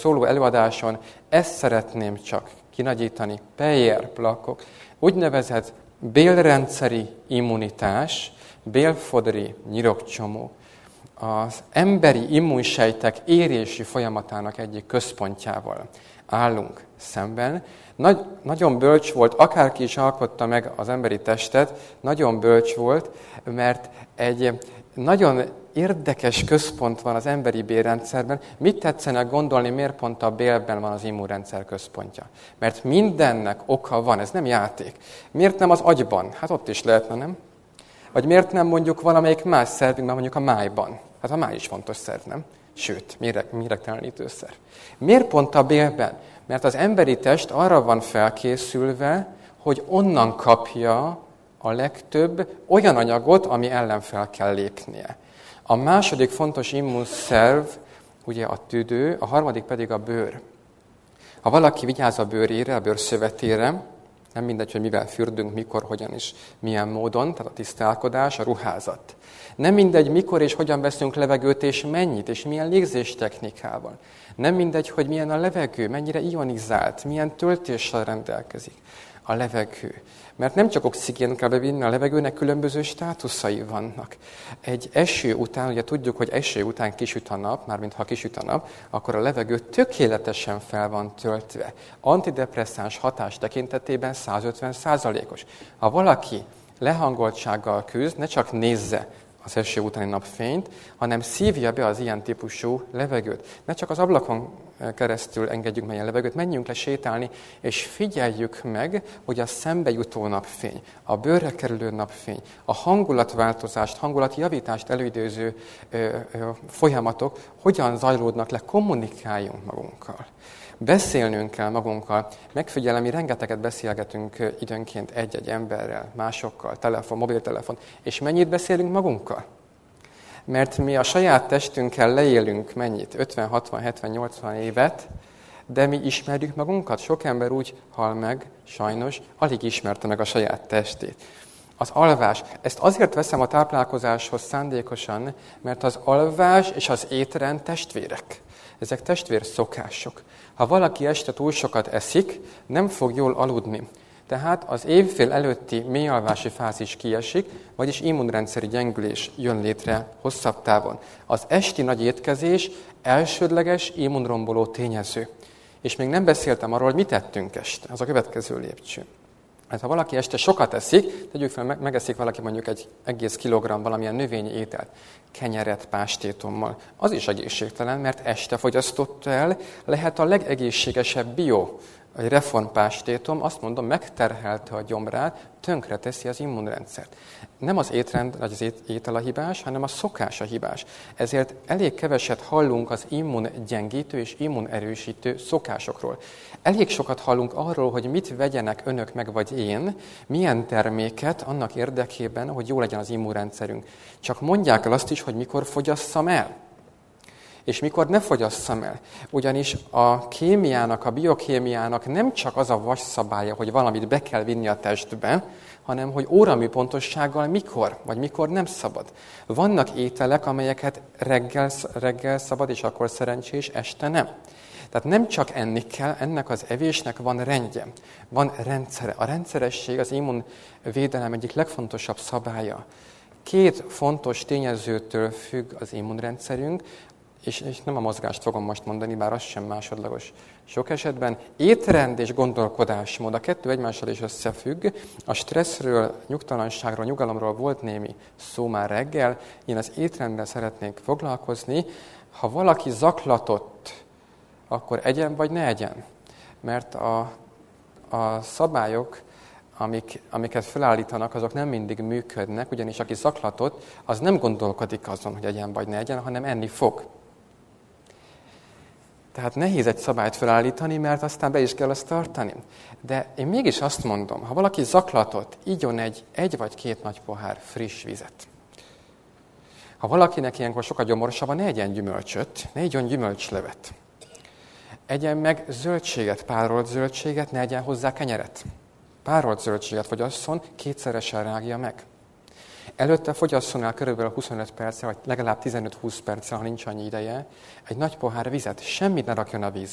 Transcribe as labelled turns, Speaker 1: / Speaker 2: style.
Speaker 1: szóló előadáson ezt szeretném csak kinagyítani, Peyer plakkok, úgynevezett bélrendszeri immunitás, bélfodri nyirokcsomó, az emberi immunsejtek érési folyamatának egyik központjával állunk szemben. Nagyon bölcs volt, akárki is alkotta meg az emberi testet, nagyon bölcs volt, mert egy nagyon érdekes központ van az emberi bélrendszerben. Mit tetszene gondolni, miért pont a bélben van az immunrendszer központja? Mert mindennek oka van, ez nem játék. Miért nem az agyban? Hát ott is lehetne, nem? Vagy miért nem mondjuk valamelyik más szervünkben, mondjuk a májban? Hát a máj is fontos szerv, nem? Sőt, méregtelenítőszer. Miért pont a bélben? Mert az emberi test arra van felkészülve, hogy onnan kapja a legtöbb olyan anyagot, ami ellen fel kell lépnie. A második fontos immunszerv, ugye a tüdő, a harmadik pedig a bőr. Ha valaki vigyáz a bőrére, a bőrszövetére, nem mindegy, hogy mivel fürdünk, mikor, hogyan és milyen módon, tehát a tisztálkodás, a ruházat. Nem mindegy, mikor és hogyan veszünk levegőt, és mennyit, és milyen légzéstechnikával. Nem mindegy, hogy milyen a levegő, mennyire ionizált, milyen töltéssel rendelkezik a levegő. Mert nem csak oxigént kell bevinni, a levegőnek különböző státuszai vannak. Egy eső után, ugye tudjuk, hogy eső után kisüt a nap, mármint ha kisüt a nap, akkor a levegő tökéletesen fel van töltve. Antidepresszáns hatás tekintetében 150%-os. Ha valaki lehangoltsággal küzd, ne csak nézze az eső utáni napfényt, hanem szívja be az ilyen típusú levegőt. Ne csak az ablakon keresztül engedjük meg a levegőt, menjünk le sétálni, és figyeljük meg, hogy a szembejutó napfény, a bőrre kerülő napfény, a hangulatváltozást, hangulatjavítást előidéző folyamatok hogyan zajlódnak le, kommunikáljunk magunkkal. Beszélnünk kell magunkkal. Megfigyelem, mi rengeteget beszélgetünk időnként egy-egy emberrel, másokkal, telefon, mobiltelefon. És mennyit beszélünk magunkkal? Mert mi a saját testünkkel leélünk mennyit? 50, 60, 70, 80 évet, de mi ismerjük magunkat. Sok ember úgy hal meg, sajnos, alig ismerte meg a saját testét. Az alvás. Ezt azért veszem a táplálkozáshoz szándékosan, mert az alvás és az étrend testvérek. Ezek testvérszokások. Ha valaki este túl sokat eszik, nem fog jól aludni. Tehát az évfél előtti mélyalvási fázis kiesik, vagyis immunrendszeri gyengülés jön létre hosszabb távon. Az esti nagy étkezés elsődleges immunromboló tényező. És még nem beszéltem arról, hogy mit tettünk este. Az a következő lépcső. Hát ha valaki este sokat eszik, tegyük fel, megeszik valaki mondjuk egy egész kilogramm valamilyen növényi ételt, kenyeret pástétommal, az is egészségtelen, mert este fogyasztott el, lehet a legegészségesebb bio, egy reformpástétom, azt mondom, megterhelte a gyomrát, tönkreteszi az immunrendszert. Nem az étrend, vagy az étel a hibás, hanem a szokás a hibás. Ezért elég keveset hallunk az immungyengítő és immunerősítő szokásokról. Elég sokat hallunk arról, hogy mit vegyenek önök meg, vagy én, milyen terméket annak érdekében, hogy jó legyen az immunrendszerünk. Csak mondják el azt is, hogy mikor fogyasszam el. És mikor ne fogyasszam el. Ugyanis a kémiának, a biokémiának nem csak az a vasszabálya, hogy valamit be kell vinni a testbe, hanem hogy óramű pontossággal mikor, vagy mikor nem szabad. Vannak ételek, amelyeket reggel szabad, és akkor szerencsés, este nem. Tehát nem csak enni kell, ennek az evésnek van rendje, van rendszere. A rendszeresség az immunvédelem egyik legfontosabb szabálya. Két fontos tényezőtől függ az immunrendszerünk, és nem a mozgást fogom most mondani, bár az sem másodlagos sok esetben. Étrend és gondolkodásmód, a kettő egymással is összefügg. A stresszről, nyugtalanságról, nyugalomról volt némi szó már reggel. Én az étrenddel szeretnék foglalkozni. Ha valaki zaklatott, akkor egyen vagy ne egyen. Mert a szabályok, amiket felállítanak, azok nem mindig működnek, ugyanis aki zaklatott, az nem gondolkodik azon, hogy egyen vagy ne egyen, hanem enni fog. Tehát nehéz egy szabályt felállítani, mert aztán be is kell azt tartani. De én mégis azt mondom, ha valaki zaklatott, igyon egy vagy két nagy pohár friss vizet. Ha valakinek ilyenkor sok a gyomorsa van, ne egyen gyümölcsöt, ne igyon gyümölcslevet. Egyen meg zöldséget, párolt zöldséget, ne egyen hozzá kenyeret. Párolt zöldséget fogyasszon, kétszeresen rágja meg. Előtte fogyasszon el körülbelül 25 perccel, vagy legalább 15-20 perccel, ha nincs annyi ideje, egy nagy pohár vizet. Semmit ne rakjon a vízbe.